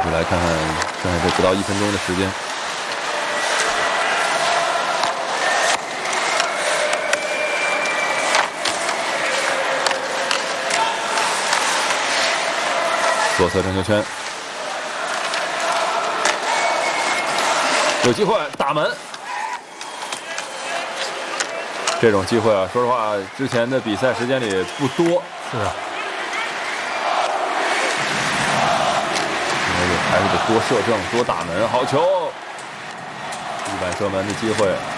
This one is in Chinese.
就来看看剩下这不到1分钟的时间。左侧正球圈，有机会打门。这种机会啊，说实话，之前的比赛时间里不多。 是啊， 还是得多射正，多打门。好球，一板射门的机会。